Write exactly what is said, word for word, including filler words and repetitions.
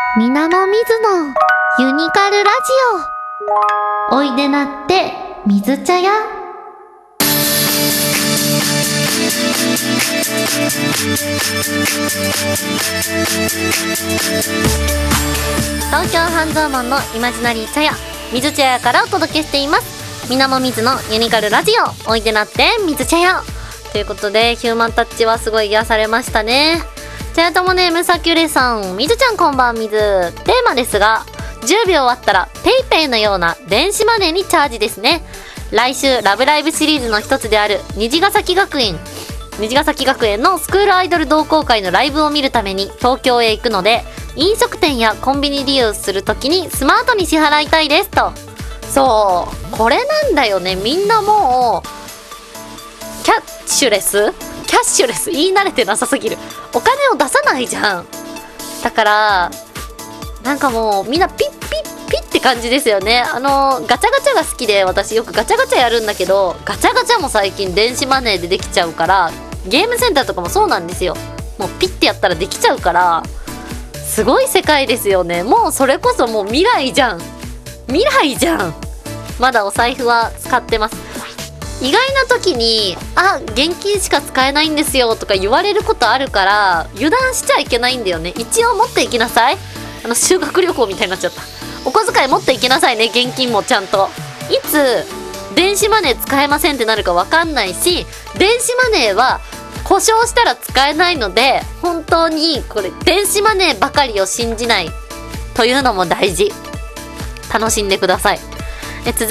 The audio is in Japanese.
みなもみずのユニカルラジオ。おいでなって水茶屋。東京半蔵門のイマジナリー茶屋、水茶屋からお届けしています。みなもみずのユニカルラジオ、おいでなって水茶屋ということで、ヒューマンタッチはすごい癒されましたね。茶屋ともネームサキュレさん、みずちゃんこんばんみず。テーマですが、じゅうびょうあったらペイペイのような電子マネーにチャージですね。来週ラブライブシリーズの一つである虹ヶ崎学園虹ヶ崎学園のスクールアイドル同好会のライブを見るために東京へ行くので、飲食店やコンビニ利用するときにスマートに支払いたいですと。そう、これなんだよね。みんなもうキャッシュレスキャッシュレス言い慣れてなさすぎる。お金を出さないじゃん。だからなんかもうみんなピッピッピッって感じですよね。あのガチャガチャが好きで、私よくガチャガチャやるんだけど、ガチャガチャも最近電子マネーでできちゃうから、ゲームセンターとかもそうなんですよ。もうピッてやったらできちゃうから、すごい世界ですよね。もうそれこそもう未来じゃん。未来じゃん。まだお財布は使ってます。意外な時にあ、現金しか使えないんですよとか言われることあるから、油断しちゃいけないんだよね。一応持っていきなさい。あの修学旅行みたいになっちゃった。お小遣い持っていきなさいね。現金もちゃんと。いつ電子マネー使えませんってなるか分かんないし、電子マネーは故障したら使えないので、本当にこれ電子マネーばかりを信じないというのも大事。楽しんでください。え続